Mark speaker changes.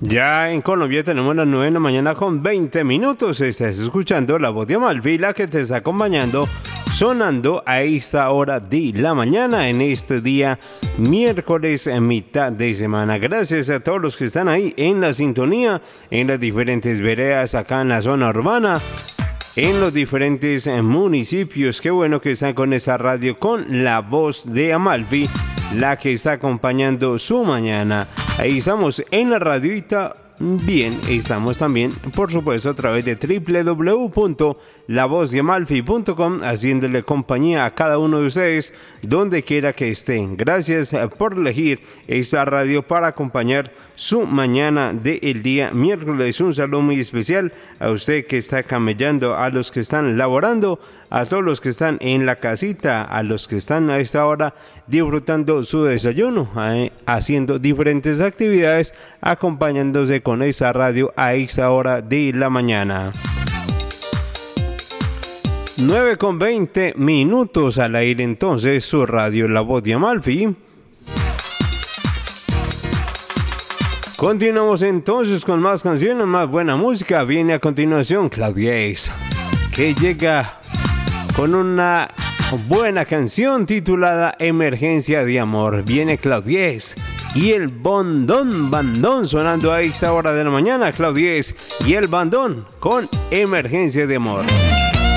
Speaker 1: Ya en Colombia tenemos las 9 de la mañana con 20 minutos. Estás escuchando La Voz de Amalfi, la que te está acompañando, sonando a esta hora de la mañana en este día miércoles en mitad de semana. Gracias a todos los que están ahí en la sintonía, en las diferentes veredas acá en la zona urbana, en los diferentes municipios. Qué bueno que están con esa radio, con La Voz de Amalfi, la que está acompañando su mañana. Ahí estamos en la radioita. Bien, estamos también, por supuesto, a través de www.lavozdeamalfi.com, haciéndole compañía a cada uno de ustedes, donde quiera que estén. Gracias por elegir esta radio para acompañar su mañana del día miércoles. Un saludo muy especial a usted que está camellando, a los que están laborando, a todos los que están en la casita, a los que están a esta hora disfrutando su desayuno, haciendo diferentes actividades, acompañándose con esa radio a esta hora de la mañana. 9 con 20 minutos al aire entonces su radio La Voz de Amalfi. Continuamos entonces con más canciones, más buena música. Viene a continuación Claudiez, que llega con una buena canción titulada Emergencia de Amor. Viene Claudiez y el bandón sonando a esta hora de la mañana. Claudiez y el bandón con Emergencia de Amor.